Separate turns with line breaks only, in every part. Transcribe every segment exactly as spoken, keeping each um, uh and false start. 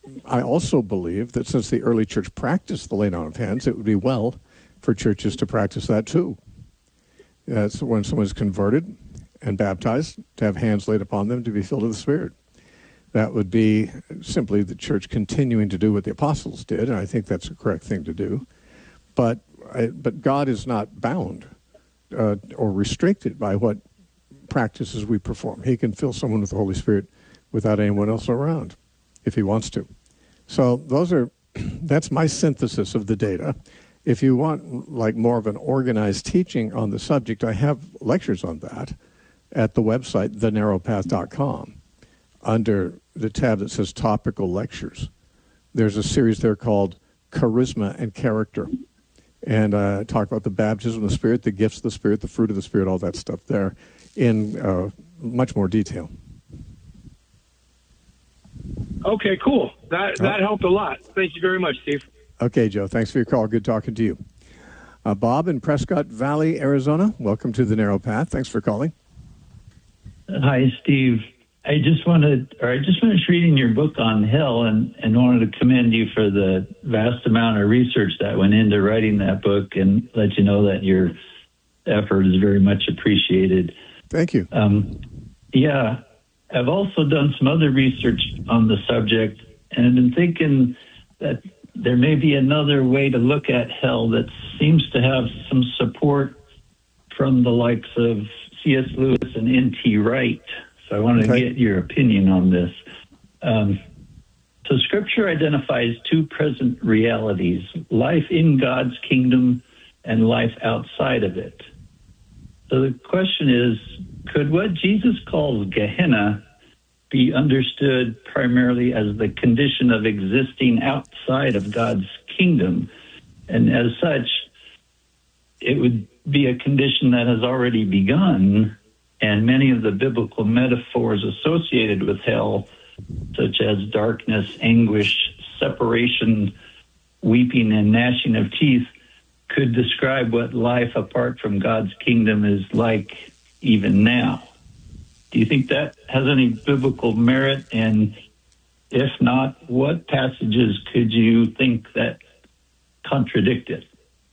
I also believe that since the early church practiced the laying on of hands, it would be well for churches to practice that too. Uh, so when someone is converted and baptized, to have hands laid upon them to be filled with the Spirit. That would be simply the church continuing to do what the apostles did, and I think that's a correct thing to do. But I, but God is not bound uh, or restricted by what practices we perform. He can fill someone with the Holy Spirit without anyone else around, if he wants to. So those are that's my synthesis of the data. If you want like more of an organized teaching on the subject, I have lectures on that at the website the narrow path dot com. Under the tab that says Topical Lectures. There's a series there called Charisma and Character. And I uh, talk about the baptism of the Spirit, the gifts of the Spirit, the fruit of the Spirit, all that stuff there in uh, much more detail.
Okay, cool. That that oh. helped a lot. Thank you very much, Steve.
Okay, Joe. Thanks for your call. Good talking to you. Uh, Bob in Prescott Valley, Arizona. Welcome to the Narrow Path. Thanks for calling.
Hi, Steve. I just wanted, or I just finished reading your book on hell and, and wanted to commend you for the vast amount of research that went into writing that book and let you know that your effort is very much appreciated.
Thank you.
Um, yeah, I've also done some other research on the subject and I've been thinking that there may be another way to look at hell that seems to have some support from the likes of C S Lewis and N T Wright. So I wanted okay. to get your opinion on this. Um, so Scripture identifies two present realities, life in God's kingdom and life outside of it. So the question is, could what Jesus calls Gehenna be understood primarily as the condition of existing outside of God's kingdom? And as such, it would be a condition that has already begun. And many of the biblical metaphors associated with hell, such as darkness, anguish, separation, weeping, and gnashing of teeth, could describe what life apart from God's kingdom is like even now. Do you think that has any biblical merit? And if not, what passages could you think that contradict it?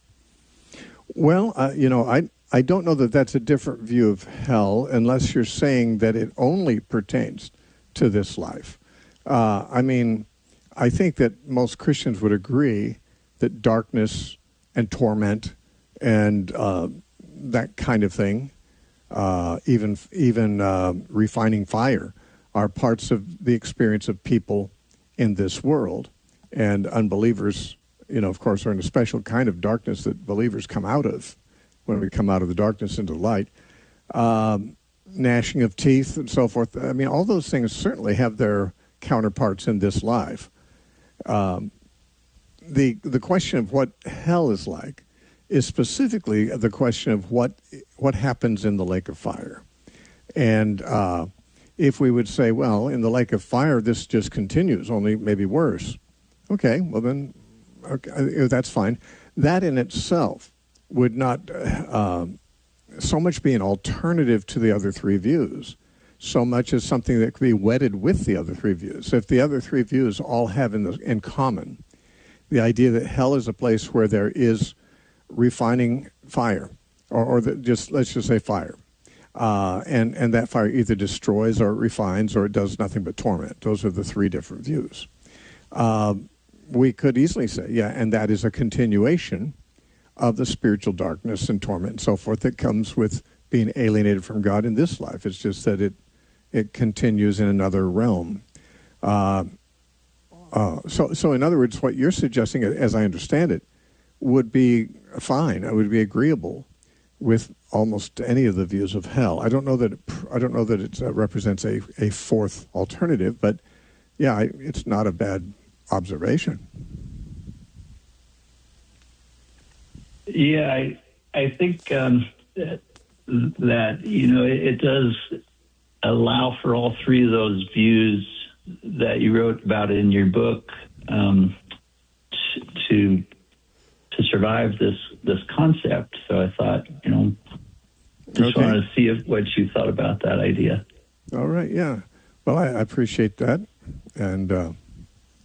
Well, uh, you know, I... I don't know that that's a different view of hell unless you're saying that it only pertains to this life. Uh, I mean, I think that most Christians would agree that darkness and torment and uh, that kind of thing, uh, even even uh, refining fire, are parts of the experience of people in this world. And unbelievers, you know, of course, are in a special kind of darkness that believers come out of when we come out of the darkness into the light. Um, gnashing of teeth and so forth. I mean, all those things certainly have their counterparts in this life. Um, the the question of what hell is like is specifically the question of what what happens in the lake of fire. And uh, if we would say, well, in the lake of fire, this just continues, only maybe worse. Okay, well then, okay, that's fine. That in itself would not uh, so much be an alternative to the other three views, so much as something that could be wedded with the other three views. If the other three views all have in, the, in common the idea that hell is a place where there is refining fire, or, or the, just let's just say fire, uh, and, and that fire either destroys or refines or it does nothing but torment. Those are the three different views. Uh, we could easily say, yeah, and that is a continuation of the spiritual darkness and torment and so forth that comes with being alienated from God in this life. It's just that it it continues in another realm. Uh, uh, so, so in other words, what you're suggesting, as I understand it, would be fine. It would be agreeable with almost any of the views of hell. I don't know that it, I don't know that it uh, represents a, a fourth alternative, but yeah, I, it's not a bad observation.
Yeah, I, I think um, that, that, you know, it, it does allow for all three of those views that you wrote about in your book um, to to survive this this concept. So I thought, you know, just
okay.
wanted to see if, what you thought about that idea.
All right, yeah. Well, I, I appreciate that, and uh,